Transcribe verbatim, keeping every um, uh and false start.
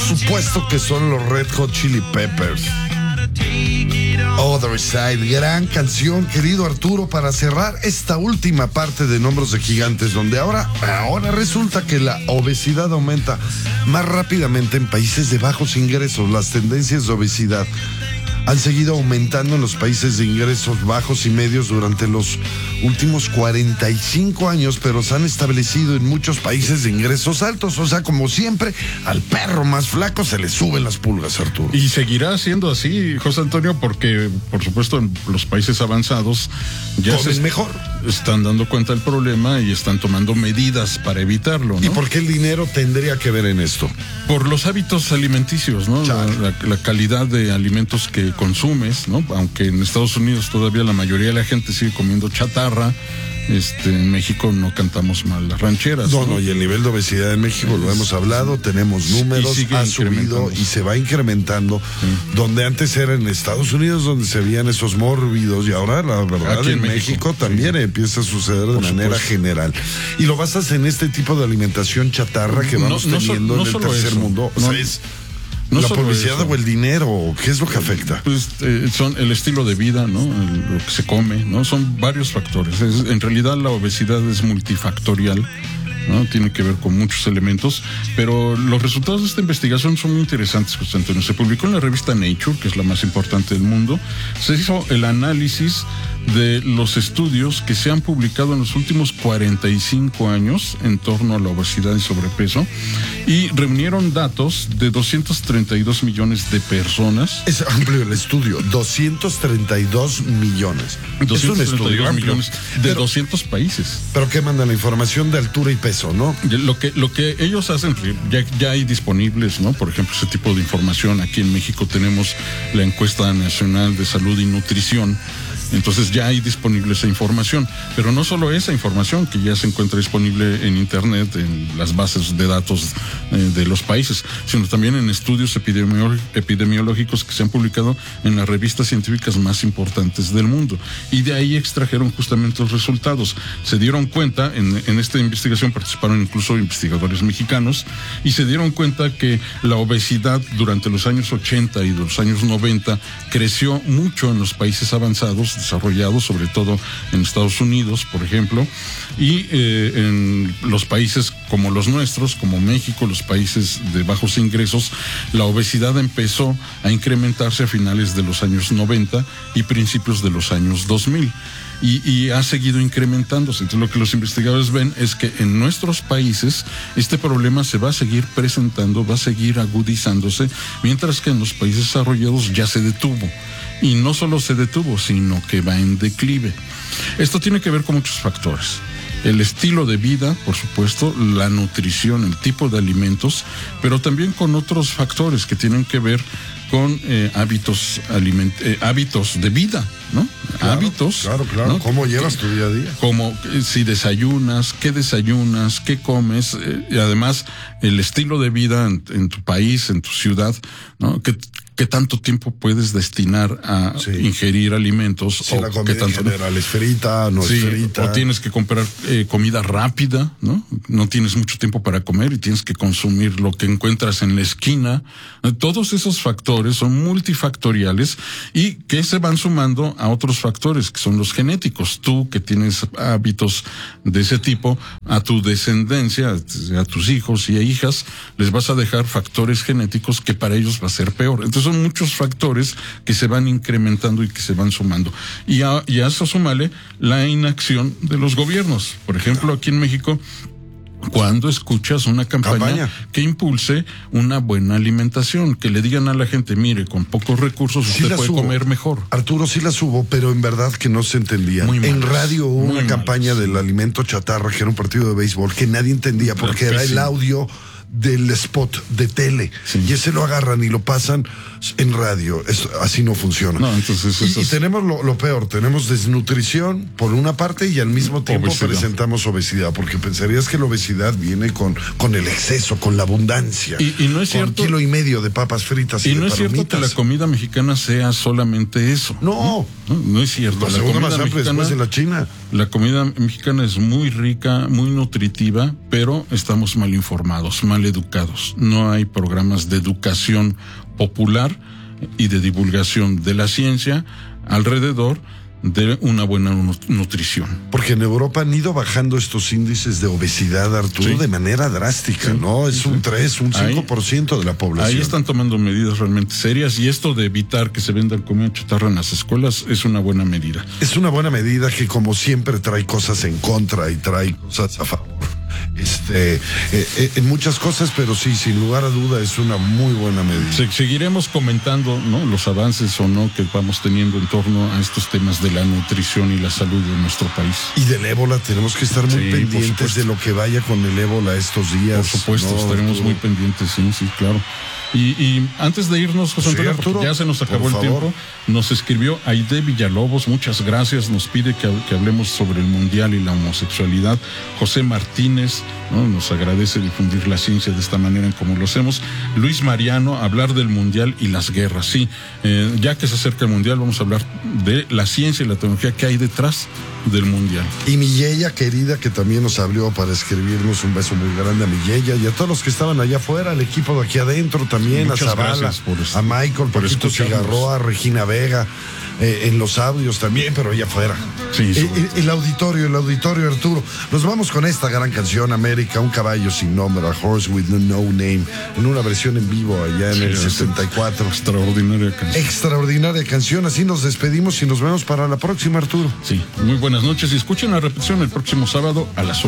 supuesto que son los Red Hot Chili Peppers. Other Side, gran canción, querido Arturo, para cerrar esta última parte de Hombros de Gigantes, donde ahora, ahora resulta que la obesidad aumenta más rápidamente en países de bajos ingresos. Las tendencias de obesidad han seguido aumentando en los países de ingresos bajos y medios durante los últimos cuarenta y cinco años, pero se han establecido en muchos países de ingresos altos. O sea, como siempre, al perro más flaco se le suben las pulgas, Arturo. Y seguirá siendo así, José Antonio, porque, por supuesto, en los países avanzados ya comen se mejor. Están dando cuenta del problema y están tomando medidas para evitarlo, ¿no? ¿Y por qué el dinero tendría que ver en esto? Por los hábitos alimenticios, ¿no? La, la, la calidad de alimentos que consumes, ¿no? Aunque en Estados Unidos todavía la mayoría de la gente sigue comiendo chatarra, este, en México no cantamos mal las rancheras. No, no, no, y el nivel de obesidad en México es, lo hemos hablado, tenemos números, ha subido y se va incrementando. Sí. Donde antes era en Estados Unidos donde se veían esos mórbidos, y ahora la verdad Aquí en, en México, México también sí. empieza a suceder de Por manera supuesto. general. Y lo basas en este tipo de alimentación chatarra que vamos no, no teniendo so, no en el tercer eso. mundo. O no. sea, es No la publicidad o el dinero, ¿qué es lo que afecta? Pues eh, son el estilo de vida, ¿no? El, lo que se come, ¿no? Son varios factores. Es, en realidad la obesidad es multifactorial, ¿no? Tiene que ver con muchos elementos, pero los resultados de esta investigación son muy interesantes, José Antonio. Se publicó en la revista Nature, que es la más importante del mundo. Se hizo el análisis de los estudios que se han publicado en los últimos cuarenta y cinco años en torno a la obesidad y sobrepeso, y reunieron datos de doscientos treinta y dos millones de personas. Es amplio el estudio, doscientos treinta y dos millones. doscientos treinta y dos millones de pero, doscientos países. Pero ¿qué mandan? La información de altura y peso, ¿no? Lo que, lo que ellos hacen, ya, ya hay disponibles, ¿no? Por ejemplo, ese tipo de información. Aquí en México tenemos la encuesta nacional de salud y nutrición. Entonces ya hay disponible esa información, pero no solo esa información que ya se encuentra disponible en internet, en las bases de datos eh, de los países, sino también en estudios epidemiolo- epidemiológicos que se han publicado en las revistas científicas más importantes del mundo, y de ahí extrajeron justamente los resultados. Se dieron cuenta, en, en esta investigación participaron incluso investigadores mexicanos, y se dieron cuenta que la obesidad durante los años ochenta y los años noventa creció mucho en los países avanzados, desarrollados, sobre todo en Estados Unidos, por ejemplo, y eh, en los países como los nuestros, como México, los países de bajos ingresos, la obesidad empezó a incrementarse a finales de los años noventa y principios de los años dos mil. Y, y ha seguido incrementándose. Entonces lo que los investigadores ven es que en nuestros países este problema se va a seguir presentando, va a seguir agudizándose, mientras que en los países desarrollados ya se detuvo. Y no solo se detuvo, sino que va en declive. Esto tiene que ver con muchos factores. El estilo de vida, por supuesto, la nutrición, el tipo de alimentos, pero también con otros factores que tienen que ver con eh, hábitos aliment eh, hábitos de vida, ¿no? Claro, hábitos. Claro, claro. ¿no? ¿Cómo llevas tu día a día? Como eh, si desayunas, qué desayunas, qué comes, eh, y además el estilo de vida en, en tu país, en tu ciudad, ¿no? ¿Qué, qué tanto tiempo puedes destinar a sí. ingerir alimentos? Si o la comida qué tanto, en general es frita, no sí, es frita. O tienes que comprar eh, comida rápida, ¿no? No tienes mucho tiempo para comer y tienes que consumir lo que encuentras en la esquina. Todos esos factores son multifactoriales y que se van sumando a otros factores que son los genéticos. Tú que tienes hábitos de ese tipo, a tu descendencia, a tus hijos y a hijas, les vas a dejar factores genéticos que para ellos va a ser peor. Entonces son muchos factores que se van incrementando y que se van sumando. Y a, y a eso súmale la inacción de los gobiernos. Por ejemplo, aquí en México, cuando escuchas una campaña, campaña que impulse una buena alimentación, que le digan a la gente, mire, con pocos recursos sí usted puede hubo. comer mejor. Arturo, sí las hubo, pero en verdad que no se entendía. Muy en malas, radio hubo una malas. campaña del alimento chatarra, que era un partido de béisbol, que nadie entendía porque era el audio del spot de tele, sí. y ese lo agarran y lo pasan en radio. Eso, así no funciona. No, entonces eso y, es... y tenemos lo, lo peor, tenemos desnutrición por una parte y al mismo tiempo obesidad. presentamos obesidad, porque pensarías que la obesidad viene con, con el exceso, con la abundancia. Y, y no es con cierto. kilo y medio de papas fritas y, y de no es palomitas. cierto que la comida mexicana sea solamente eso. No, no, no, no es cierto. La, la segunda comida más amplia mexicana, después de la China. La comida mexicana es muy rica, muy nutritiva, pero estamos mal informados, mal mal educados. No hay programas de educación popular y de divulgación de la ciencia alrededor de una buena nutrición. Porque en Europa han ido bajando estos índices de obesidad, Arturo, sí, de manera drástica, sí, ¿no? Es sí, un tres, un cinco por ciento ahí, de la población. Ahí están tomando medidas realmente serias, y esto de evitar que se vendan comida chatarra en las escuelas es una buena medida. Es una buena medida que, como siempre, trae cosas en contra y trae cosas a favor. Este, eh, eh, en muchas cosas, pero sí, sin lugar a duda es una muy buena medida. Se, seguiremos comentando, ¿no?, los avances o no que vamos teniendo en torno a estos temas de la nutrición y la salud de nuestro país. Y del ébola tenemos que estar muy sí, pendientes de lo que vaya con el ébola estos días. Por supuesto, ¿no? Estaremos Arturo. muy pendientes, sí, sí, claro. Y, y antes de irnos, José Antonio, sí, Arturo, ya se nos acabó el tiempo, nos escribió Aide Villalobos, muchas gracias, nos pide que, que hablemos sobre el mundial y la homosexualidad. José Martínez, ¿no?, nos agradece difundir la ciencia de esta manera en como lo hacemos. Luis Mariano, hablar del mundial y las guerras. Sí, eh, ya que se acerca el mundial, vamos a hablar de la ciencia y la tecnología que hay detrás del mundial. Y mi Yeya querida, que también nos abrió para escribirnos, un beso muy grande a mi Yeya y a todos los que estaban allá afuera, al equipo de aquí adentro también, sí, a Zavala, a Michael, por Paquito Cigarroa, a Regina Vega, eh, en los audios también, pero allá afuera. Sí, sí. El, el auditorio, el auditorio, Arturo. Nos vamos con esta gran canción, América, un caballo sin nombre, A Horse with No Name, en una versión en vivo allá en sí, el setenta y cuatro. Extraordinaria canción. Extraordinaria canción. Así nos despedimos y nos vemos para la próxima, Arturo. Sí, muy buenas noches y escuchen la repetición el próximo sábado a las